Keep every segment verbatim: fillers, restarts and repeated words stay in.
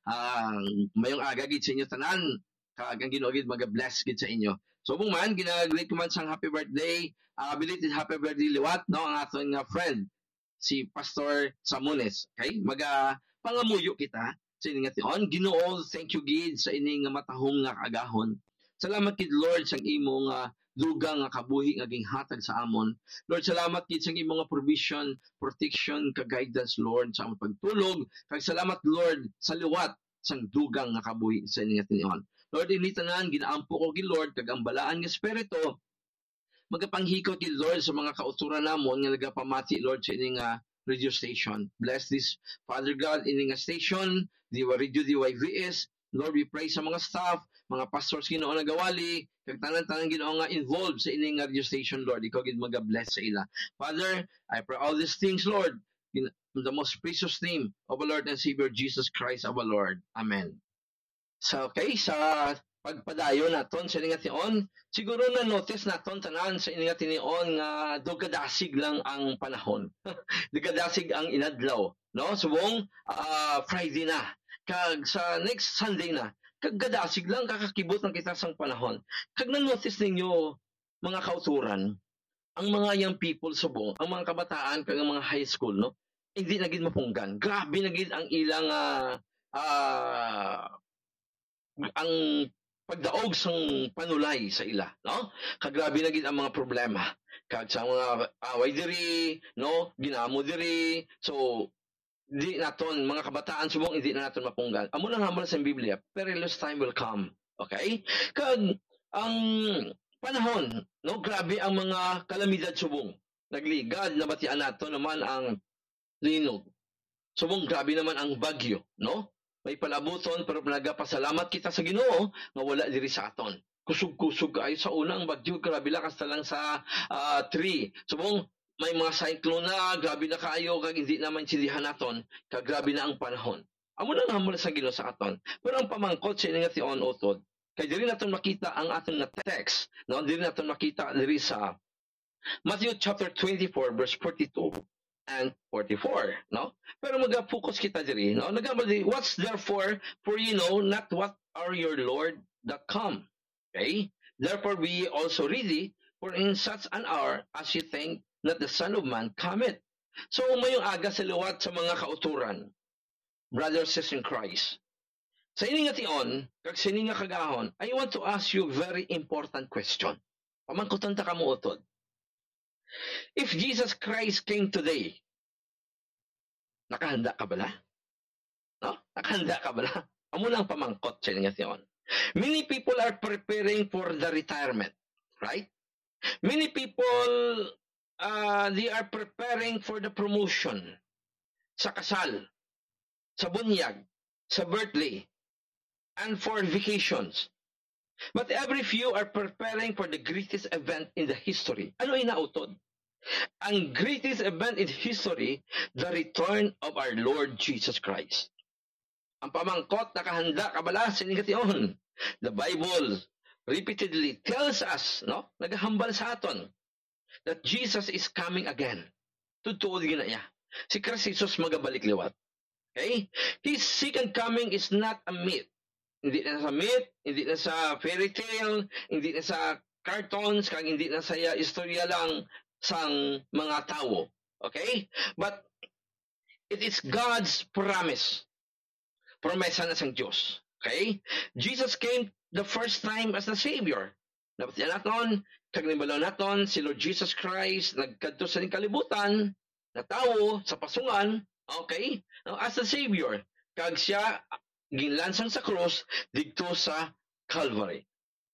uh, mayong aga gid sa inyo tanan. Kag ang Ginoo gid mag-bless gid sa inyo. So mong man gina-greet ko man sang happy birthday, uh, belated happy birthday liwat no ang aton nga friend si Pastor Samunes. Okay? Maga pangamuyo kita sa ining nga tion. Ginoo, thank you gid sa ining nga matahong nga kaagahon. Salamat gid Lord sang imong uh, dugang nga kabuhi nga ginhatag sa amon. Lord, salamat gid sa imong nga provision, protection, ka guidance Lord sa among pagtulog. Kag salamat Lord sa liwat sang dugang nga kabuhi sa ining nga tion. Lord, ini tanan ginaampo ko gid Lord kag ang balaan nga espiritu magapanghikot gid Lord sa mga kauturan namon nga nagapamati Lord sa ining nga radio station. Bless this Father God ining nga station, Diwa Radio D Y V S. Lord, we pray sa mga staff, mga pastors Ginoo nagawali, kag tanan-tanan Ginoo nga involved sa ining nga radio station Lord. Ikaw gid maga-bless sa ila. Father, I pray all these things Lord in the most precious name of our Lord and Savior Jesus Christ our Lord. Amen. So, okay, sa pagpadayon naton sa ining nga tion, siguro na notice naton tanan sa ining nga tinion nga dugadasig lang ang panahon. Dugadasig ang inadlaw, no? Subong uh, Friday na. Kag sa next Sunday na, kag gadasig lang kakakibot ng kita sang panahon. Kag na-notice ninyo mga kauturan, ang mga young people subong, ang mga kabataan kag ang mga high school, no? Hindi na gid mapunggan. Grabe na gid ang ilang uh, uh, ang pagdaog sang panulay sa ila, no? Kagrabe na gid ang mga problema. Kag sa mga away diri, no? Ginamo diri. So di naton mga kabataan subong hindi na naton mapunggan. Amo lang hamon sa Biblia, perilous time will come. Okay? Kag ang panahon, no, grabe ang mga kalamidad subong. Nagligad na batian nato naman ang linog. Subong grabe naman ang bagyo, no? May palabuton pero nagapasalamat kita sa Ginoo nga wala diri sa aton. Kusog-kusog ay sa unang bagyo, grabe lakas ta lang sa uh, tree. Subong may mga cyclone na, grabe na kaayo, kag hindi naman sindihan naton, kag grabe na ang panahon. Amo na nga mula sa Ginoo sa aton. Pero ang pamangkot sa nga tion utod, kay diri naton makita ang aton nga text, no? Diri naton makita diri sa Matthew chapter twenty-four verse forty-two and forty-four, no? Pero maga-focus kita diri, no? Nagambal diri, what's therefore, for you know not what are your Lord that come. Okay? Therefore be also ready, for in such an hour as you think that the Son of Man cometh. So, mayong aga sa liwat sa mga kauturan, brothers and sisters in Christ. Sa ining nga tion, kag sa ining nga kagahon, I want to ask you a very important question. Pamangkutan ta kamo utod. If Jesus Christ came today, nakahanda ka bala? No? Nakahanda ka bala? Amo lang pamangkot sa ining nga tion. Many people are preparing for the retirement, right? Many people Uh, they are preparing for the promotion sa kasal, sa bunyag, sa birthday, and for vacations. But every few are preparing for the greatest event in the history. Ano inautod? Ang greatest event in history, the return of our Lord Jesus Christ. Ang pamangkot, nakahanda kabala sa tion. The Bible repeatedly tells us, no, naghahambal sa aton, that Jesus is coming again. Tutuod gina niya. Si Christ Jesus magabalik liwat. Okay? His second coming is not a myth. Hindi na sa myth, hindi na sa fairy tale, hindi na sa cartoons, kang hindi na sa istorya lang sang mga tao. Okay? But it is God's promise. Promesa na sang Diyos. Okay? Jesus came the first time as the Savior. Napatiyan naton, kag nibalaw naton, si Lord Jesus Christ, nagkadto sa kalibutan, na tao, sa pasungan, okay, as the Savior. Kag siya, ginlansang sa cross, dito sa Calvary.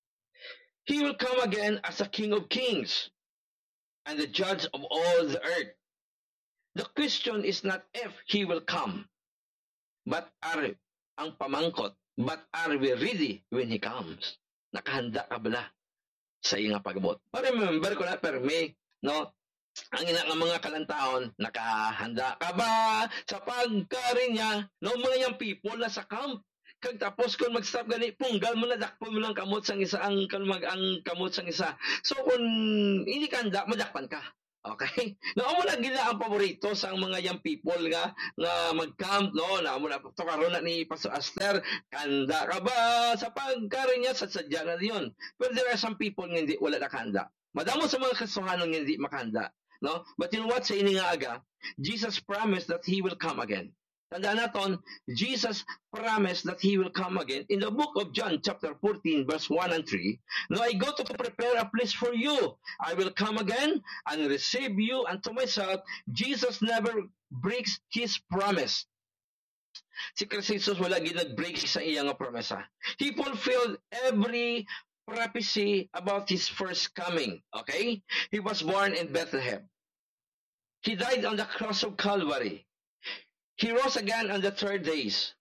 He will come again as the King of Kings, and the Judge of all the earth. The question is not if He will come, but are, ang pamangkot, but are we ready when He comes? Nakahanda ka ba sa iyang pagabot? Pa-remember ko na, per me, no? Ang ina nga mga kalantaon, nakahanda ka ba sa pagkarin niya? No, mga yung people na sa camp. Kag tapos kung mag-stop gani, punggal mo na, dakpo mo lang kamot sang isa, ang, mag, ang kamot sang isa. So kung hindi ka handa, madakpan ka. Okay? No, amo na gila ang paborito sa mga young people nga nga mag-camp, no? Na amo na to karon na ni Pastor Aster, kanda ka ba sa pagkaroon niya sa sadya na yun. Pero there are some people nga hindi wala nakanda. Madamo sa mga kasuhanon nga hindi makanda, no? But you know what, sa ini nga aga, Jesus promised that He will come again. Tandaan natin, Jesus promised that He will come again. In the book of John, chapter fourteen, verse one and three, "No, I go to prepare a place for you. I will come again and receive you unto myself." Jesus never breaks His promise. Si Kristo Jesus wala ginag-break sa iyang promesa. He fulfilled every prophecy about His first coming. Okay? He was born in Bethlehem. He died on the cross of Calvary. He rose again on the third days.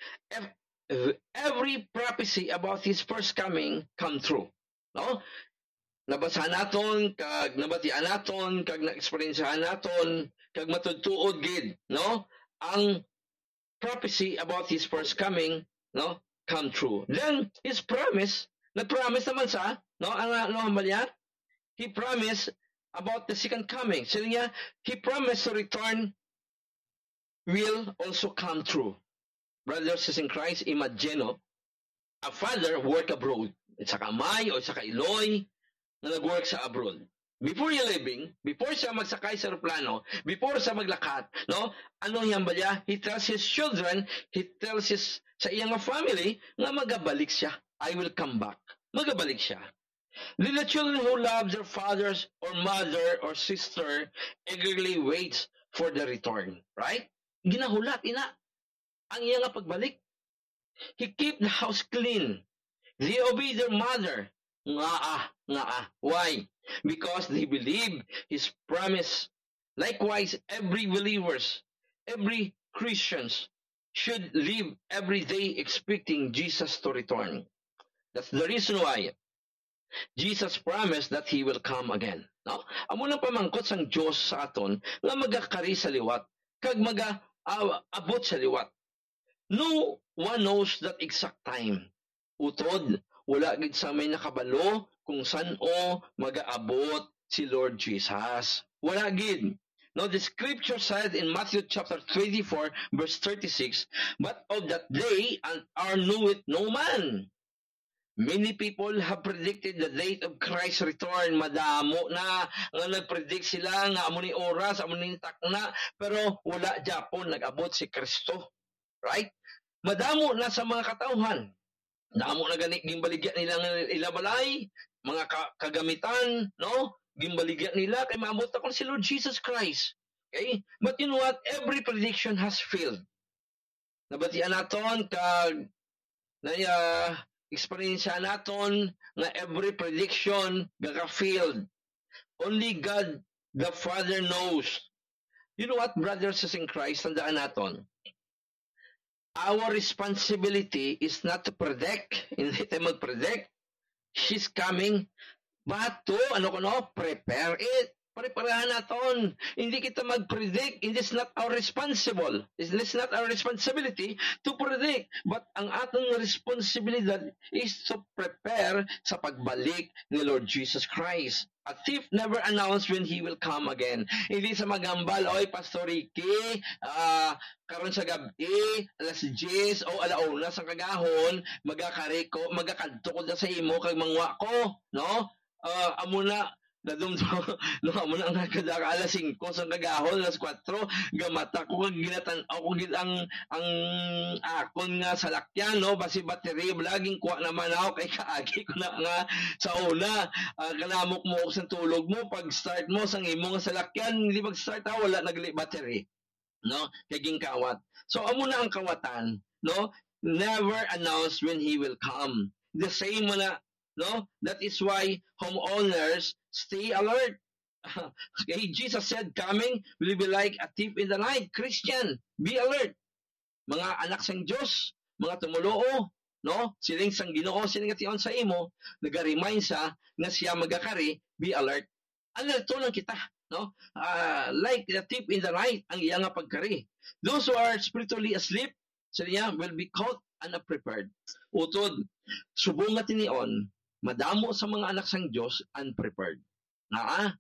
Every prophecy about His first coming come true. No? Nabasa naton, kag nabatian naton, kag na-experiencehan naton, kag matudtuod gid, no? Ang prophecy about His first coming, no, come true. Then His promise, nag-promise naman sa, no, ano ano niya? He promised about the second coming. So niya, He promised to return will also come true. Brothers in Christ, imagine, no, a father work abroad. Sa Kamay o sa Iloy na nag-work sa abroad. Before he leaving, before siya magsakay sa aeroplano, before siya maglakat, no, ano yan ba niya? He tells his children, he tells his, sa iyang family, nga magabalik siya. I will come back. Magabalik siya. Then the children who love their fathers or mother or sister eagerly waits for the return. Right? Ginahulat, ina. Ang iyang pagbalik. He keep the house clean. They obey their mother. Nga ah, nga ah. Why? Because they believe His promise. Likewise, every believers, every Christians should live every day expecting Jesus to return. That's the reason why Jesus promised that He will come again. No? Amo nang pamangkot sang Dios sa aton nga magakari sa liwat kag maga uh, abot sa liwat. No one knows that exact time. Utod, wala gid sa may nakabalo kung saan o mag-aabot si Lord Jesus. Wala gid. No, the scripture said in Matthew chapter twenty-four, verse thirty-six, "But of that day and hour knoweth no man." Many people have predicted the date of Christ's return. Madamo na nga nag-predict sila nga amo ni oras, amo ni takna, pero wala Japon nag-abot si Kristo. Right? Madamo na sa mga katauhan. Damo na gani gimbaligya nila nga ilabalay, mga ka- kagamitan, no? Gimbaligya nila kay maabot na kon si Lord Jesus Christ. Okay? But you know what? Every prediction has failed. Nabatian naton kag na uh, experience naton nga every prediction gaga-failed. Only God the Father knows. You know what, brothers in Christ, tandaan naton. Our responsibility is not to predict, hindi tayo mag-predict. She's coming, but to, ano ko no, prepare it. Preparahan naton. Hindi kita mag-predict. It is not our responsible. It is not our responsibility to predict. But ang atong responsibilidad is to prepare sa pagbalik ni Lord Jesus Christ. A thief never announced when He will come again. Hindi sa magambal, oy, Pastor Ricky, uh, karon sa gabi, alas diyes o alauna sa kagahon, magakari ko, magakadto ko sa imo, kag mangwa ko, no? Uh, amo na, nadum no amo na ang kada alas singko sa kagahon, alas kwatro gamata ko kag ginatan ako gid ang ang akon nga salakyan, no, basi battery laging kuha naman ako kay kaagi ko na nga sa una, uh, kanamok mo og sa tulog mo pag start mo sang imo nga salakyan, hindi mag start ha, wala nagli battery, no, kaging kawat. So amo na ang kawatan, no, never announce when He will come. The same na, no, that is why homeowners stay alert. Okay, Jesus said, coming will be like a thief in the night. Christian, be alert. Mga anak sang Diyos, mga tumuloo, no? Siling sang Ginoo, siling ation sa imo, nag-remind sa nga siya magakari, be alert. Alerto lang kita, no? Uh, like a thief in the night, ang iya nga pagkari. Those who are spiritually asleep, sila will be caught unprepared. Utod, subong nga tinion, madamo sa mga anak sang Diyos unprepared. Naa,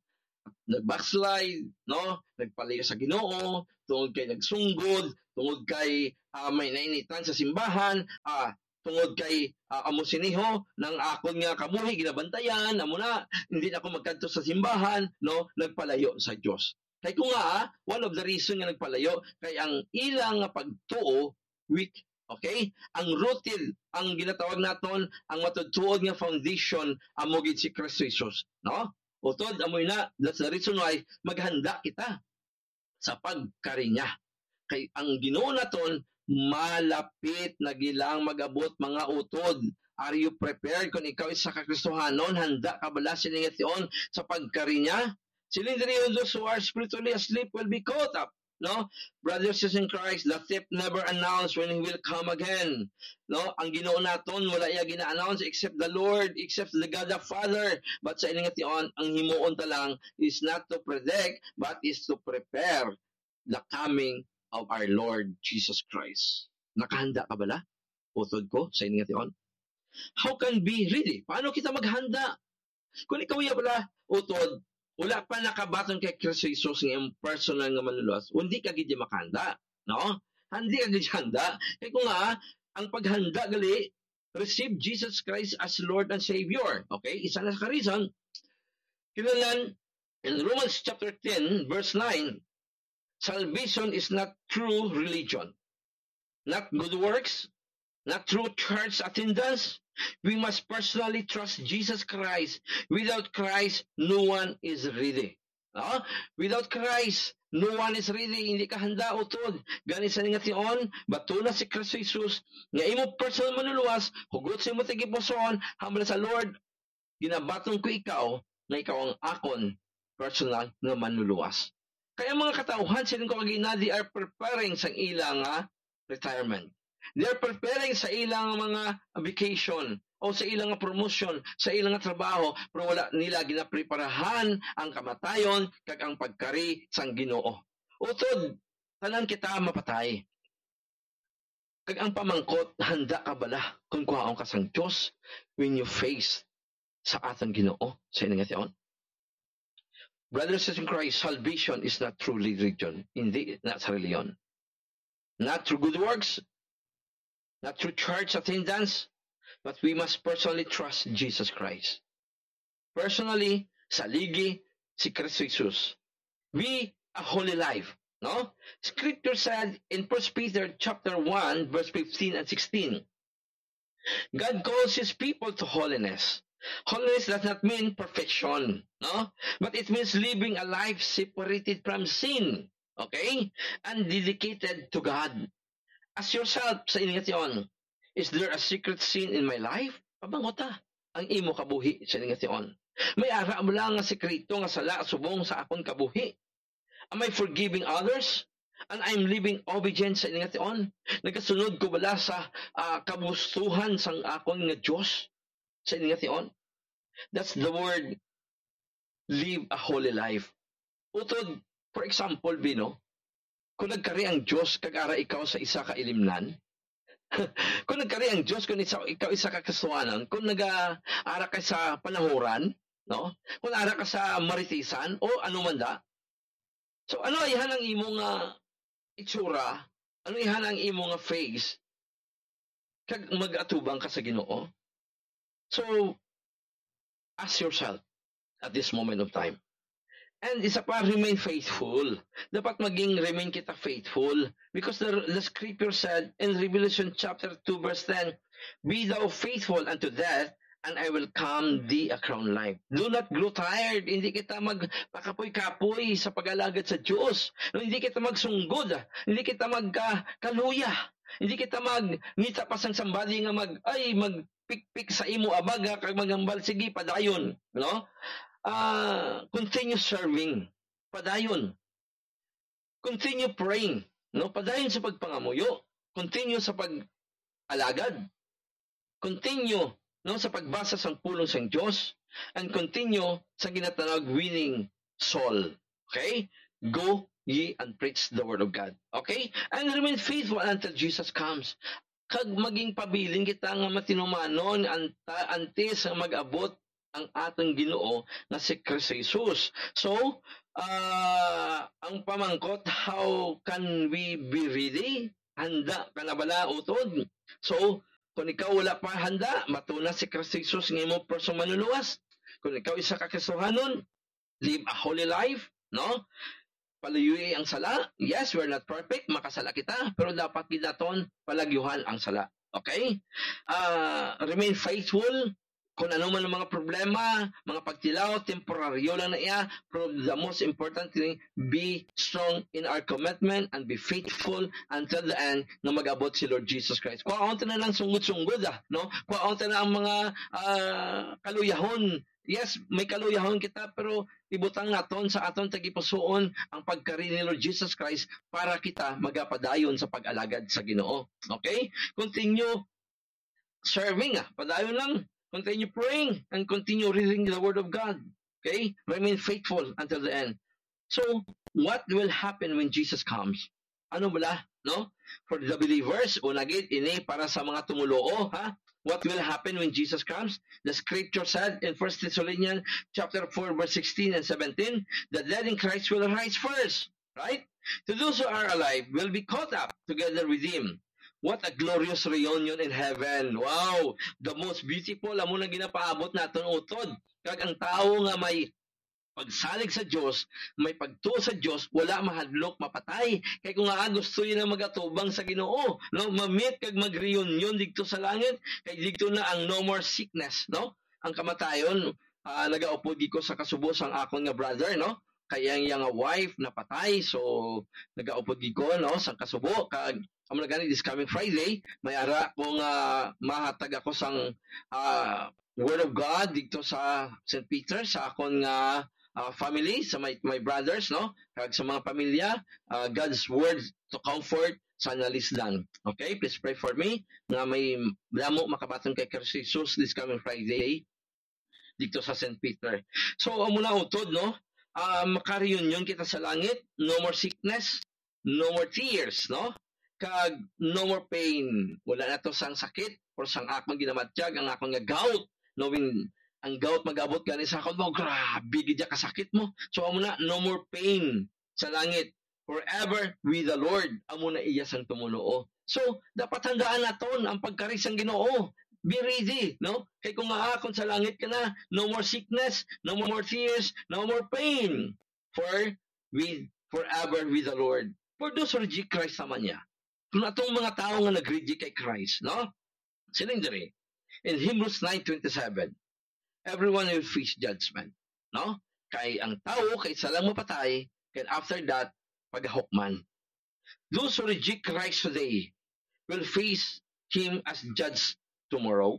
nag-backslide, no? Nagpalayo sa Ginoo, tungod kay nagsunggod, tungod kay uh, may nainitan sa simbahan, ah, tungod kay uh, amo siniho ng akon nga kabuhi ginabantayan, amo na hindi na ako magkadto sa simbahan, no? Nagpalayo sa Dios. Kay ko nga, one of the reason nga nagpalayo kay ang ilang nga pagtuo weak. Okay? Ang rooted, ang ginatawag naton, ang matutuod nga foundation amo gid si Kristo Jesus, no? Utod amoy na, that's the reason why maghanda kita sa pagkarinya. Kay ang Ginoo naton malapit na gilang mag-abot mga utod. Are you prepared kung ikaw isa ka Kristohanon? Handa ka bala siningation sa pagkarinya? Siling diri those who are spiritually asleep will be caught up. No, brothers and sisters in Christ, the thief never announced when he will come again. No, ang Ginoo naton wala iya gina-announce except the Lord, except the God the Father. But sa ining tion, ang himuon ta lang is not to predict, but is to prepare the coming of our Lord Jesus Christ. Nakahanda ka bala? Utod ko sa ining tion. How can be ready? Paano kita maghanda? Kung ikaw iya pala utod, wala pa nakabaton kay Kristo Jesus ng personal nga manluluwas, hindi ka gid makahanda, no? Hindi ka gid handa. Kaya kung nga, ang paghanda gali, receive Jesus Christ as Lord and Savior. Okay? Isa na sa reason, kinalan, in Romans chapter ten, verse nine, salvation is not true religion, not good works, not true church attendance. We must personally trust Jesus Christ. Without Christ, no one is ready. No? Without Christ, no one is ready. Hindi ka handa utod. Gani sa ningation, batuna si Kristo Jesus, nga imo personal manluluwas, hugot sa imo tigipuson, hambal sa Lord, ginabaton ko ikaw, na ikaw ang akon personal nga manluluwas. Kaya mga katauhan, sining ko kagina, they are preparing sa ilang uh, retirement. They're preparing sa ilang mga vacation o sa ilang promotion, sa ilang trabaho, pero wala nila ginapreparahan ang kamatayon kag ang pagkari sang Ginoo. Utod, tanan kita mapatay. Kag ang pamangkot, handa ka bala kung kuhaon ka sang Diyos when you face sa atong Ginoo sa ilang ation? Brothers and sisters in Christ, salvation is not true religion. Hindi, not sa reliyon. Not through good works, not through church attendance, but we must personally trust Jesus Christ. Personally, saligi si Kristo Jesus. We a holy life, no? Scripture said in First Peter chapter one, verse fifteen and sixteen, God calls His people to holiness. Holiness does not mean perfection, no? But it means living a life separated from sin, okay? And dedicated to God. Ask yourself sa ingasyon, is there a secret sin in my life? Pabangota ang imo kabuhi sa ingasyon. May ara mo lang nga sekreto nga sala subong sa akon kabuhi. Am I forgiving others? And I'm living obedient sa ingasyon? Nagasunod ko bala sa uh, kabustuhan sang akon nga Dios sa ingasyon? That's the word, live a holy life. Utod, for example, Bino, kung nagkari ang Diyos, kag-ara ikaw sa isa ka ilimnan, kung nagkari ang Diyos, kung isa, ikaw isa ka kasuanan, kung nag-ara ka sa panahuran, no? Kung ara ka sa maritisan, o ano man da, so ano ihan ang imong uh, itsura, ano ihan ang imong uh, face, kag mag-atubang ka sa Ginoo. So, ask yourself at this moment of time. And isa pa, remain faithful. Dapat maging remain kita faithful. Because the, the scripture said in Revelation chapter two verse ten, be thou faithful unto death, and I will come thee a crown life. Do not grow tired. Hindi kita magpakapoy-kapoy sa pag-alagad sa Diyos. No, hindi kita magsunggod. Hindi kita magkaluya. Hindi kita mag-ngita pa sang somebody nga mag, ay, magpikpik sa imo abaga, kag magambal, sige, padayon. No? Uh, continue serving. Padayon. Continue praying. No? Padayon sa pagpangamuyo. Continue sa pag-alagad. Continue no, sa pagbasa sa pulong sang Diyos. And continue sa ginatawag winning soul. Okay? Go ye and preach the word of God. Okay? And remain faithful until Jesus comes. Kag maging pabiling kita nga matinumanon anta antes nga mag-abot ang atong Ginoo nga si Kristo Jesus. So, uh, ang pamangkot, how can we be ready? Handa ka na bala utod? So, kung ikaw wala pa handa, matuna si Kristo Jesus ng imong persong manuluwas. Kung ikaw isa ka Kristohanon, live a holy life, no? Palayuyi ang sala. Yes, we're not perfect, makasala kita, pero dapat ginaton palagyuhan ang sala. Okay? Uh, remain faithful. Kung ano man ang mga problema, mga pagtilaw, temporaryo lang na iya, pero the most important thing, be strong in our commitment and be faithful until the end na mag-abot si Lord Jesus Christ. Kuwaon na lang sungod-sungod, ah, no? Kuwaon na ang mga uh, kaluyahon. Yes, may kaluyahon kita, pero ibutang naton sa aton tagipusoon ang pagkari ni Lord Jesus Christ para kita magapadayon sa pag-alagad sa Ginoo. Okay? Continue serving, ah. Padayon lang. Continue praying and continue reading the Word of God. Okay? Remain faithful until the end. So, what will happen when Jesus comes? Ano bala? No? For the believers, unagid ini para sa mga tumuloo, ha? What will happen when Jesus comes? The scripture said in First Thessalonians chapter four, verse sixteen and seventeen, the dead in Christ will rise first. Right? To those who are alive will be caught up together with Him. What a glorious reunion in heaven. Wow! The most beautiful, amo na ginapaabot naton utod. Kag ang tao nga may pagsalig sa Dios, may pagtuo sa Dios, wala mahadlok, mapatay. Kay kung nga gusto yun na magatubang sa Ginoo, no, mamit kag mag-reunion dito sa langit, kay dito na ang no more sickness, no? Ang kamatayon, uh, nagaupod ko sa kasubo sang akon nga brother, no? Kaya ang nga wife napatay, so nagaupod ko, no, sa kasubo kag amo na gani this coming Friday, may ara kung uh, mahatag ako sang uh, Word of God dito sa Saint Peter sa akon nga uh, family, sa my, my brothers, no? Kag sa mga pamilya, uh, God's Word to comfort sa nalisdan. Okay? Please pray for me na may damo makabaton kay Kristo Jesus this coming Friday dito sa Saint Peter. So, amo na utod, no? Uh, maka-reunion kita sa langit, no more sickness, no more tears, no? Kag no more pain. Wala na to sang sakit or sang akong ginamatyag, ang akong nga gout. Knowing ang gout mag-abot gani sa akong mo, grabe gidya kasakit mo. So amo na no more pain sa langit. Forever with the Lord. Amo na iya sang tumuloo. So dapat handaan naton ang pagkari sang Ginoo. Be ready, no? Kay kung aakon sa langit ka na, no more sickness, no more tears, no more pain. For with forever with the Lord. For those who reject Christ naman niya. Kung atong mga tao nga nag-reject kay Christ, no? Siling diri. In Hebrews nine twenty-seven, everyone will face judgment, no? Kay ang tao, kay isa lang mapatay, and after that, paghahukman. Those who reject Christ today will face Him as judge tomorrow.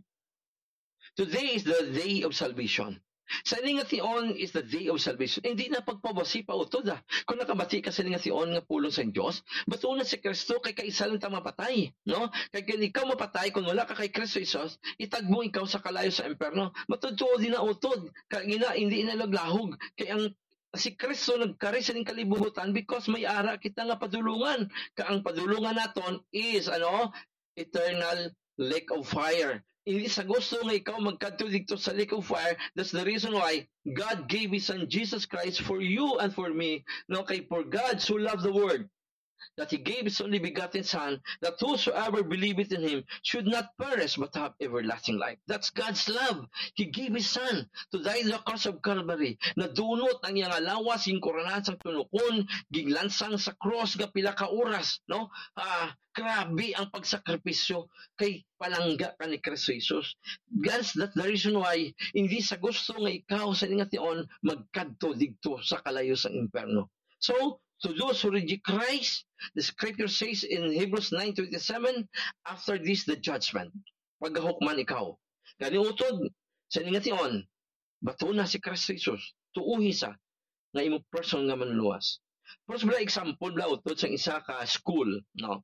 Today is the day of salvation. Sa Lingation is the day of salvation. Hindi na pagpabasi pa utod, ah. Kung nakabati ka sa Lingation nga pulong sa Diyos, bato na si Kristo kay kaisa lang ta mapatay, no? Kay kung ikaw mapatay, kung wala ka kay Kristo Jesus, itagbo ikaw sa kalayo sa imperno. Matudto din na utod. Kaya gina, hindi inalaglahog. Kay ang si Kristo nagkari sa ning kalibutan because may ara kita nga padulungan. Ka ang padulungan naton is ano, eternal lake of fire. Hindi sa gusto nga ikaw magkadto dito sa lake of fire. That's the reason why God gave His Son Jesus Christ for you and for me. No, kay for God so loved the world that He gave His only begotten Son, that whosoever believeth in Him should not perish but have everlasting life. That's God's love. He gave His Son to die on the cross of Calvary. Nadunot ang iyang alawas, yung koronahan sang tunukon, giglansang sa cross nga pila ka oras, no? Ah, grabe ang pagsakripisyo kay palangga ka ni Kristo Jesus. Guys, that's the reason why hindi sa gusto nga ikaw sa Lingation magkadto dito sa kalayo sa imperno. So, to those who reject Christ, the scripture says in Hebrews nine twenty-seven, after this the judgment. Paghahukman ikaw. Gani utod sa Lingation, bato na si Kristo Jesus, tuuhi sa nga imo person nga manluwas. First bla example bla utod sa isa ka school, no?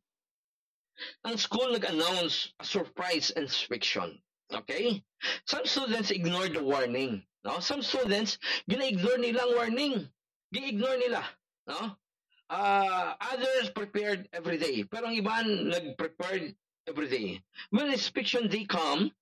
Ang school nag-announce a surprise inspection. Okay? Some students ignore the warning. No? Some students, gina-ignore nila ang warning. Gi-ignore nila. No? Uh, others prepared every day. Pero ang iban nag-prepared every day. When inspection day come,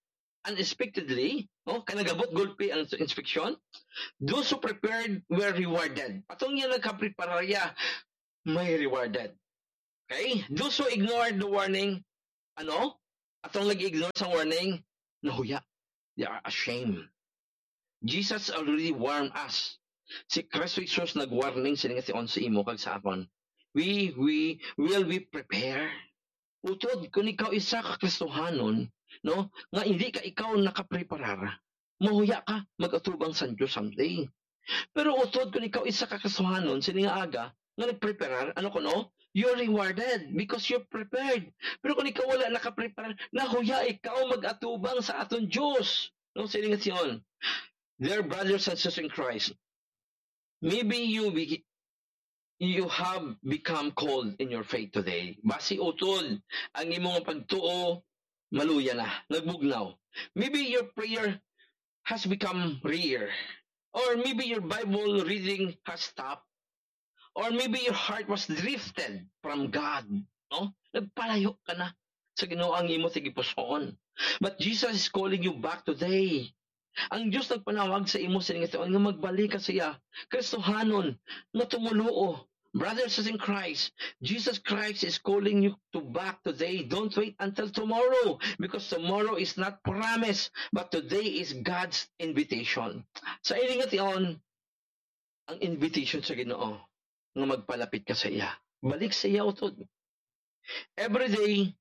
unexpectedly, no, kanagabot gulpi ang inspection, those who prepared were rewarded. Atong yung nagkaprepararya, may rewarded. Okay? Those who ignored the warning, ano? Atong nag-ignore sa warning, nahuya. They are ashamed. Jesus already warned us. Si Kristo Jesus nag-warning sa nga si on sa imo kag sa akon. We, we, will we prepare? Utod, kung ikaw isa ka Kristohanon, no, nga hindi ka ikaw nakapreparar, mahuya ka, mag-atubang sa Diyos someday. Pero utod, kung ikaw isa ka Kristohanon, sini nga aga, nga nagpreparar, ano ko no? You're rewarded because you're prepared. Pero kung ikaw wala nakapreparar, nahuya ikaw mag-atubang sa aton Diyos. No, sini nga siyon. Dear brothers and sisters in Christ, maybe you be, you have become cold in your faith today. Basi utol, ang imong pagtuo, maluya na, nagbugnaw. Maybe your prayer has become rare. Or maybe your Bible reading has stopped. Or maybe your heart was drifted from God. No? Nagpalayo ka na sa Ginoo ang imo tigipuson. But Jesus is calling you back today. Ang Diyos nagpanawag sa imo sa nga magbalik ka siya. Kristohanon, na tumuluo. Brothers in Christ, Jesus Christ is calling you to back today. Don't wait until tomorrow because tomorrow is not promise, but today is God's invitation. Sa iningat iyon, ang invitation sa Ginoo nga magpalapit ka sa iya. Balik sa iya utod. Every day,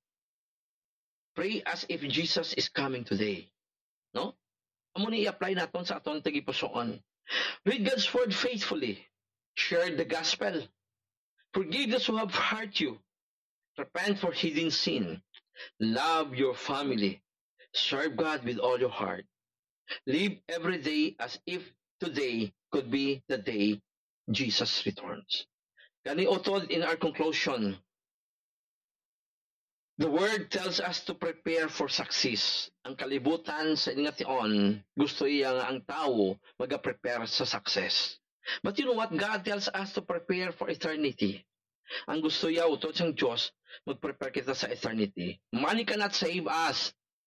pray as if Jesus is coming today. No? Amo ni i-apply naton sa aton tagipusoon. Read God's word faithfully. Share the gospel. Forgive those who have hurt you. Repent for hidden sin. Love your family. Serve God with all your heart. Live every day as if today could be the day Jesus returns. Gani utod in our conclusion, the word tells us to prepare for success. Ang kalibutan sa ingation, gusto iya nga ang tao mag-prepare sa success. But you know what? God tells us to prepare for eternity. Ang gusto niya, utod siyang Diyos, mag-prepare kita sa eternity. Money cannot save us.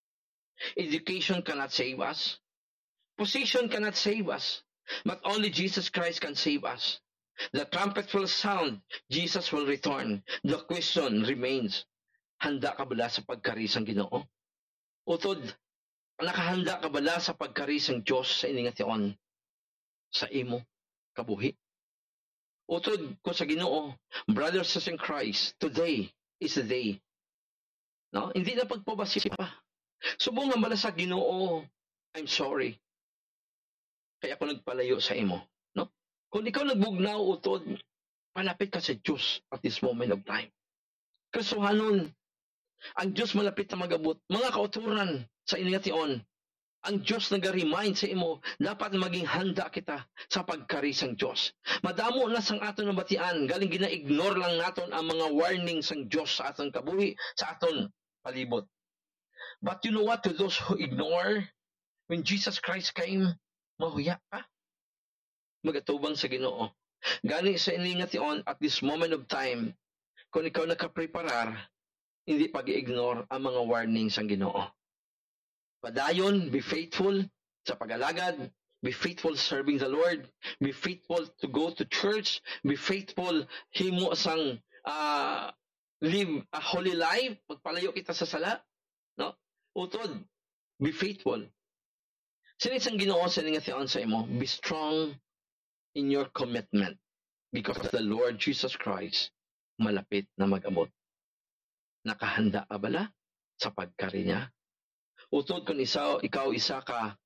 Education cannot save us. Position cannot save us. But only Jesus Christ can save us. The trumpet will sound. Jesus will return. The question remains, handa ka bala sa pagkarisang Ginoo? Utod, nakahanda ka bala sa pagkarisang Diyos sa iningation sa imo kabuhi? Utod ko sa Ginoo, brothers and sisters in Christ, today is the day. No? Hindi na pagpabasi pa. Subong nga bala sa Ginoo, I'm sorry. Kaya ako nagpalayo sa imo. No? Kung ikaw nagbugnaw, utod, palapit ka sa Diyos at this moment of time. Kristohanon, ang Diyos malapit na magabot. Mga kauturan sa iningation, ang Diyos nag-remind sa imo, dapat maging handa kita sa pagkarisang Diyos. Madamo na sang aton nabatian, galing gina-ignore lang naton ang mga warning sang Diyos sa aton kabuhi, sa aton palibot. But you know what? To those who ignore, when Jesus Christ came, mahuya ka. Magatubang sa Ginoo. Gani sa iningation, at this moment of time, kung ikaw nakapreparar, hindi pag-ignore ang mga warnings sang Ginoo. Padayon, be faithful sa pag-alagad, be faithful serving the Lord, be faithful to go to church, be faithful himo sang uh, live a holy life, magpalayo kita sa sala, no? Utod, be faithful. Sini sang Ginoo sa iningation sa imo, be strong in your commitment because the Lord Jesus Christ malapit na mag-abot. Nakahanda ka bala sa pagkari niya? Utod kung isa, ikaw isa ka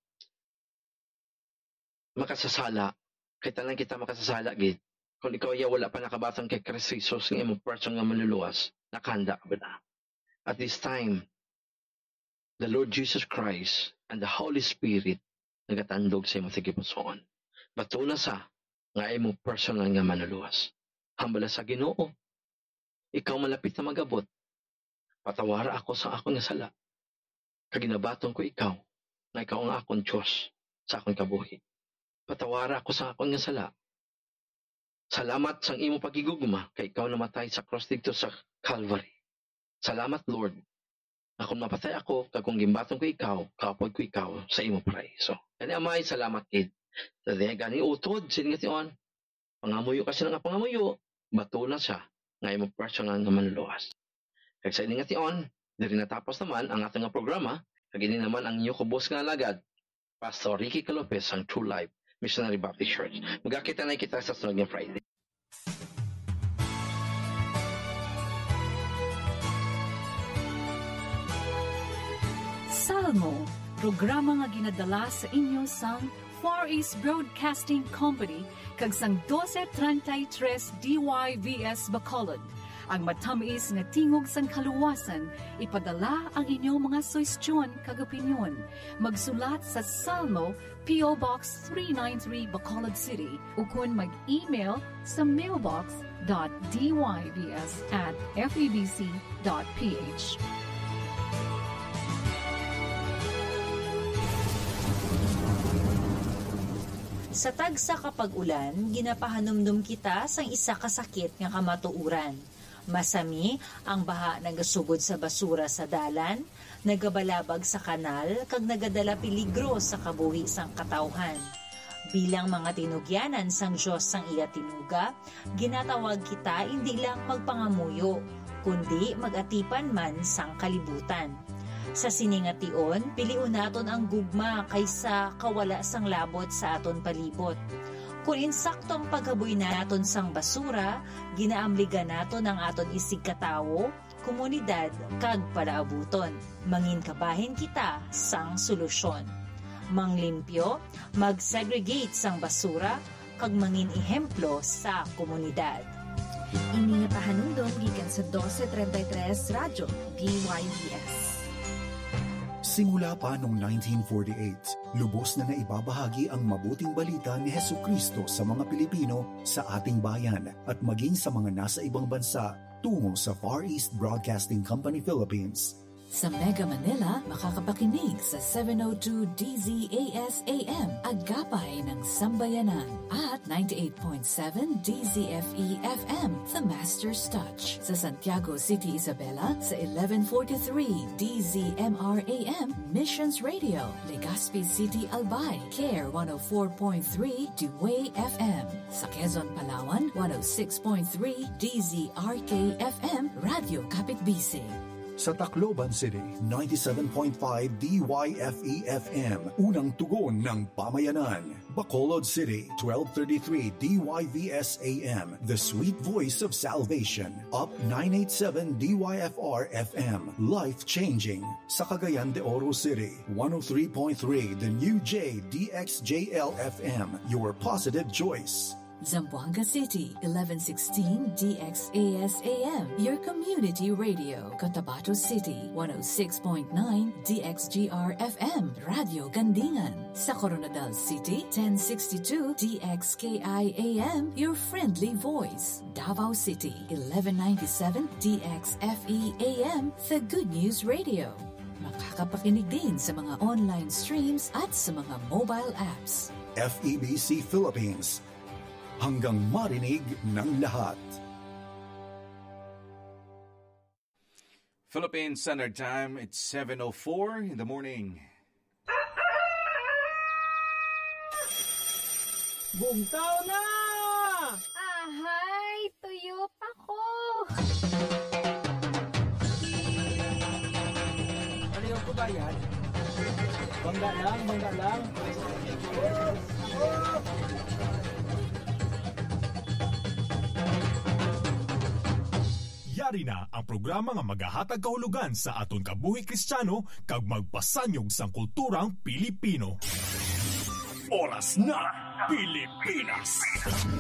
makasasala, kita lang kita makasasala gid. Kung ikaw ya wala pa nakabatang kay Kristo Jesus ng imong person nga maluluwas, nakahanda ka ba na? At this time, the Lord Jesus Christ and the Holy Spirit nagatandog sa imong tigipusoon. Batuna sa nga imong personal nga manuluwas. Hambala sa Ginoo, ikaw malapit na magabot. Patawara ako sa akong nga sala. Kaginabaton ko ikaw, na ikaw ang akong Diyos sa akong kabuhi. Patawara ako sa akong nga sala. Salamat sa imo pagigugma, kay ikaw namatay sa cross dito sa Calvary. Salamat, Lord. Akong mapatay ako, kung gimbaton ko ikaw, kapag ko ikaw sa imo pray. So, kani amay, salamat kid. Sa diya, gani utod, siningat yun. Pangamuyo kasi nga pangamuyo, bato na siya, nga imo presyo nga naman luwas. Kaya sa iningat yun, diri natapos naman ang ating nga programa, kagini naman ang inyo kubos nga alagad, Pastor Ricky Calopez, ang True Life Missionary Baptist Church. Magkakita na kita sa sunod ng Friday. Salmo, programa nga ginadala sa inyo sang Far East Broadcasting Company kag sang twelve thirty-three D Y V S Bacolod. Ang matamis nga tingog sang kaluwasan, ipadala ang inyong mga suwestyon kag opinyon. Magsulat sa Salmo, P O Box three ninety-three Bacolod City, ukon mag-email sa mailbox.dybs at febc.ph. Sa tagsa kapag ulan, ginapahanumdum kita sang isa kasakit nga kamatuuran. Masami ang baha nagasugod sa basura sa dalan, nagabalabag sa kanal, kag nagadala peligro sa kabuhi sang katawhan. Bilang mga tinugyanan sang Diyos sang iya tinuga, ginatawag kita hindi lang magpangamuyo, kundi magatipan man sang kalibutan. Sa siningation, piliun naton ang gugma kaysa kawala sang labot sa aton palibot. Kung insaktong paghaboy naton sang basura, ginaamligan naton ang aton isig katawo, komunidad, kag palaabuton. Mangin kabahin kita sang solusyon. Manglimpyo, mag-segregate sang basura, kag mangin ehemplo sa komunidad. Ini nga pahanundong gikan sa twelve thirty-three Radyo D Y V S. Simula pa noong nineteen forty-eight, lubos na naibabahagi ang mabuting balita ni Hesukristo sa mga Pilipino sa ating bayan at maging sa mga nasa ibang bansa tungo sa Far East Broadcasting Company Philippines. Sa Mega Manila, makakapakinig sa seven oh two D Z A S A M, Agapay ng Sambayanan, at ninety-eight point seven D Z F E F M, The Master's Touch. Sa Santiago City, Isabela, sa eleven forty-three D Z M R A M, Missions Radio. Legazpi City, Albay, Care one oh four point three Dewey F M. Sa Quezon, Palawan, one oh six point three D Z R K F M, Radio Kapitbisig. Sa Tacloban City, ninety-seven point five D Y F E F M, unang tugon ng pamayanan. Bacolod City, twelve thirty-three D Y V S A M, the sweet voice of salvation. Up nine eighty-seven D Y F R F M, life-changing. Sa Cagayan de Oro City, one oh three point three The New J D X J L F M, your positive choice. Zamboanga City, eleven sixteen D X A S A M, your community radio. Cotabato City, one oh six point nine D X G R F M, Radio Gandingan. Sa Coronadal City, ten sixty-two D X K I A M, your friendly voice. Davao City, eleven ninety-seven D X F E A M, the Good News Radio. Makakapakinig din sa mga online streams at sa mga mobile apps. F E B C Philippines, hanggang marinig ng lahat. Philippine Standard Time, it's seven oh four in the morning. Bugtaw na! Ahay, tuyo pa ko. Ano yung kubayan? Bangga lang, bangga lang. Yari na ang programa nga magahatag kahulugan sa aton kabuhi Kristiyano kag magpasanyog sang kulturang Pilipino. Oras na Pilipinas.